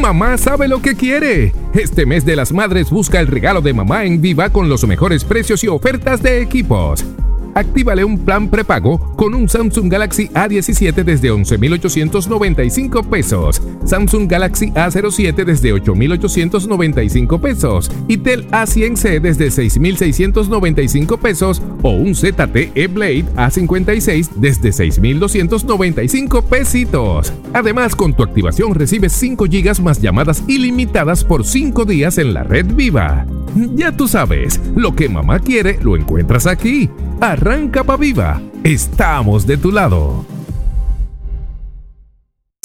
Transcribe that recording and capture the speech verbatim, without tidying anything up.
Mamá sabe lo que quiere. Este mes de las madres busca el regalo de mamá en Viva con los mejores precios y ofertas de equipos. Actívale un plan prepago con un Samsung Galaxy A diecisiete desde once mil ochocientos noventa y cinco pesos, Samsung Galaxy A cero siete desde ocho mil ochocientos noventa y cinco pesos, Itel A cien C desde seis mil seiscientos noventa y cinco pesos o un Z T E Blade A cincuenta y seis desde seis mil doscientos noventa y cinco pesitos. Además, con tu activación recibes cinco gigas más llamadas ilimitadas por cinco días en la red Viva. Ya tú sabes, lo que mamá quiere lo encuentras aquí. Arranca pa' Viva. Estamos de tu lado.